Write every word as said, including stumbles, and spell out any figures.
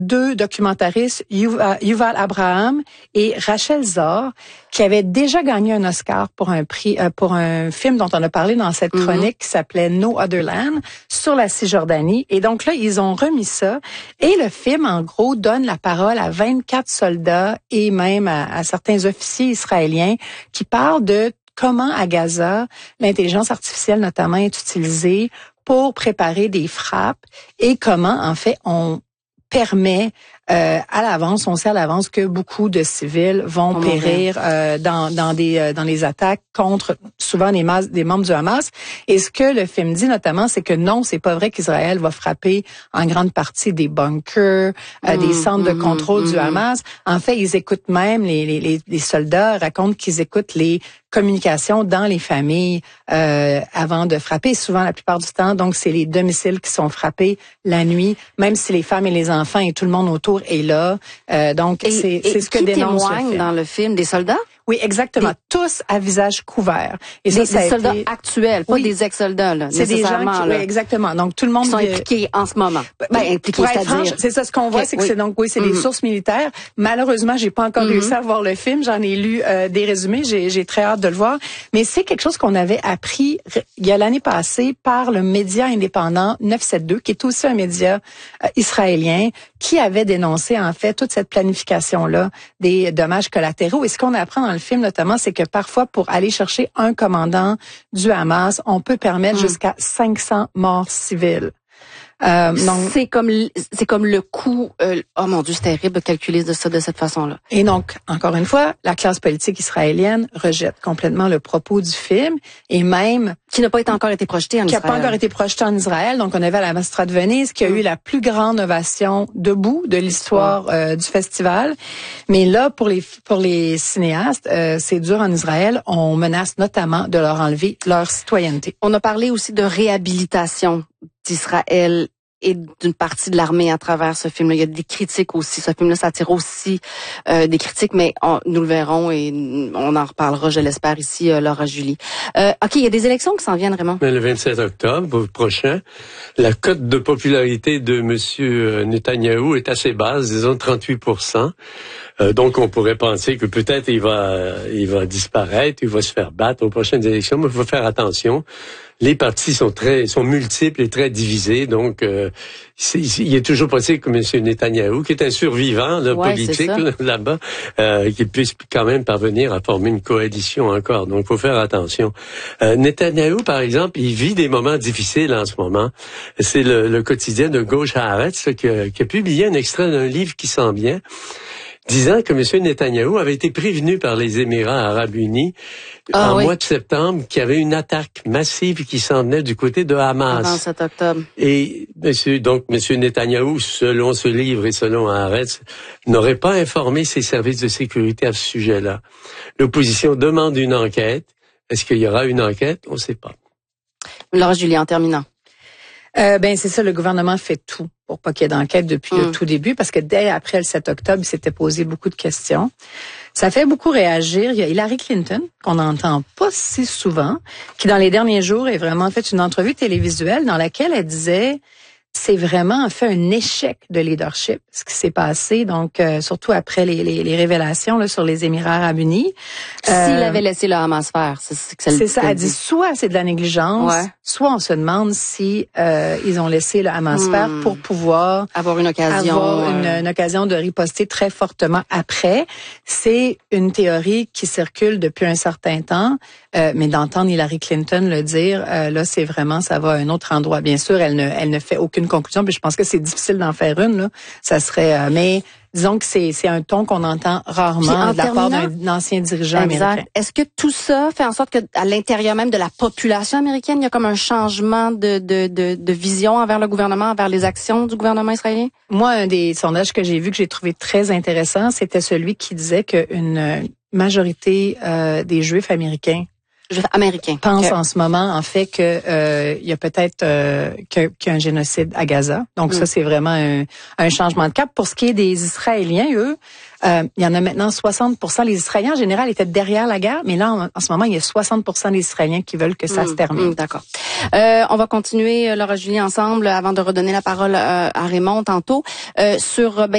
deux documentaristes, Yuval Abraham et Rachel Zor, qui avaient déjà gagné un Oscar pour un prix, euh, pour un film dont on a parlé dans cette chronique, mm-hmm. qui s'appelait No Other Land, sur la Cisjordanie. Et donc là, ils ont remis ça. Et le film, en gros, donne la parole à vingt-quatre soldats et même à, à certains officiers israéliens qui parlent de comment à Gaza, l'intelligence artificielle notamment est utilisée pour préparer des frappes et comment, en fait, on permet euh, à l'avance, on sait à l'avance que beaucoup de civils vont oh périr euh, dans dans des euh, dans les attaques contre souvent des, mas- des membres du Hamas. Et ce que le film dit notamment, c'est que non, c'est pas vrai qu'Israël va frapper en grande partie des bunkers, euh, mmh, des centres mmh, de contrôle mmh. du Hamas. En fait, ils écoutent même les les les, les soldats racontent qu'ils écoutent les communications dans les familles euh, avant de frapper. Souvent, la plupart du temps, donc c'est les domiciles qui sont frappés la nuit, même si les femmes et les enfants et tout le monde autour est là. Euh, donc, et, c'est, et c'est ce que dénonce le film. Dans le film des soldats? Oui, exactement. Des, tous à visage couvert. Et des, ça, ça des soldats été... actuels, pas oui. des ex-soldats, là, c'est des gens qui, là. oui, exactement. Donc, tout le monde... Qui sont impliqués en ce moment. Ben, impliqués, c'est-à-dire... C'est ça, ce qu'on voit, okay, c'est que oui. c'est donc, oui, c'est mm-hmm. des sources militaires. Malheureusement, j'ai pas encore mm-hmm. réussi à voir le film. J'en ai lu euh, des résumés. J'ai, j'ai très hâte de le voir. Mais c'est quelque chose qu'on avait appris il y a l'année passée par le média indépendant neuf cent soixante-douze, qui est aussi un média euh, israélien, qui avait dénoncé, en fait, toute cette planification-là des dommages collatéraux. Et ce qu'on apprend dans le film, notamment, c'est que parfois, pour aller chercher un commandant du Hamas, on peut permettre mmh. jusqu'à cinq cents morts civiles. Euh, donc, c'est comme c'est comme le coût. Euh, oh mon Dieu, c'est terrible de calculer de ça de cette façon-là. Et donc, encore une fois, la classe politique israélienne rejette complètement le propos du film et même qui n'a pas été encore été projeté en qui Israël. Qui n'a pas encore été projeté en Israël. Donc, on avait à la Mostra de Venise qui a mmh. eu la plus grande ovation debout de l'histoire euh, du festival. Mais là, pour les pour les cinéastes, euh, c'est dur en Israël. On menace notamment de leur enlever leur citoyenneté. On a parlé aussi de réhabilitation d'Israël et d'une partie de l'armée à travers ce film-là. Il y a des critiques aussi. Ce film-là, ça attire aussi euh, des critiques, mais on, nous le verrons et on en reparlera, je l'espère, ici, euh, Laura Julie. Euh, OK, il y a des élections qui s'en viennent, Raymond. Mais le vingt-sept octobre prochain, la cote de popularité de M. Netanyahou est assez basse, disons trente-huit pour cent. Euh, donc, on pourrait penser que peut-être il va, il va disparaître, il va se faire battre aux prochaines élections, mais il faut faire attention. Les partis sont très, sont multiples et très divisés, donc euh, c'est, il est toujours possible que M. Netanyahou, qui est un survivant là, ouais, politique là, là-bas, euh, qu'il puisse quand même parvenir à former une coalition encore. Donc, il faut faire attention. Euh, Netanyahou, par exemple, il vit des moments difficiles en ce moment. C'est le, le quotidien de Gauche Haaretz qui a, qui a publié un extrait d'un livre qui sent bien, disant que M. Netanyahou avait été prévenu par les Émirats arabes unis ah, en oui. mois de septembre qu'il y avait une attaque massive qui s'en venait du côté de Hamas. Avant sept octobre. Et monsieur, donc M. Netanyahou, selon ce livre et selon Haaretz, n'aurait pas informé ses services de sécurité à ce sujet-là. L'opposition demande une enquête. Est-ce qu'il y aura une enquête? On ne sait pas. Laura Julie, en terminant. Euh, ben c'est ça, le gouvernement fait tout pour pas qu'il y ait d'enquête depuis mmh. le tout début, parce que dès après le sept octobre, il s'était posé beaucoup de questions. Ça fait beaucoup réagir. Il y a Hillary Clinton, qu'on n'entend pas si souvent, qui dans les derniers jours a vraiment fait une entrevue télévisuelle dans laquelle elle disait c'est vraiment en fait un échec de leadership, ce qui s'est passé, donc euh, surtout après les, les, les révélations là, sur les Émirats arabes unis. S'il euh, avait laissé le Hamas faire, c'est, c'est que ça. C'est ça. Elle dit soit c'est de la négligence, ouais. soit on se demande si euh, ils ont laissé le Hamas hmm. faire pour pouvoir avoir une occasion, avoir une, une occasion de riposter très fortement après. C'est une théorie qui circule depuis un certain temps, euh, mais d'entendre Hillary Clinton le dire, euh, là c'est vraiment ça va à un autre endroit. Bien sûr, elle ne, elle ne fait aucune conclusion, puis je pense que c'est difficile d'en faire une. Là. Ça serait, euh, mais disons que c'est c'est un ton qu'on entend rarement de la part d'un ancien dirigeant exact. américain. Est-ce que tout ça fait en sorte que à l'intérieur même de la population américaine, il y a comme un changement de de de, de vision envers le gouvernement, envers les actions du gouvernement israélien? Moi, un des sondages que j'ai vu que j'ai trouvé très intéressant, c'était celui qui disait qu'une majorité euh, des Juifs américains américain. pense okay. en ce moment, en fait, que euh, il y a peut-être euh, qu'il y a un génocide à Gaza. Donc mm. ça, c'est vraiment un, un changement de cap. Pour ce qui est des Israéliens, eux, euh, il y en a maintenant soixante pour cent. Les Israéliens, en général, étaient derrière la guerre, mais là, en, en ce moment, il y a soixante pour cent des Israéliens qui veulent que ça mm. se termine. Mm, d'accord. Euh, on va continuer, Laura Julie, ensemble, avant de redonner la parole euh, à Raymond tantôt, euh, sur... Ben,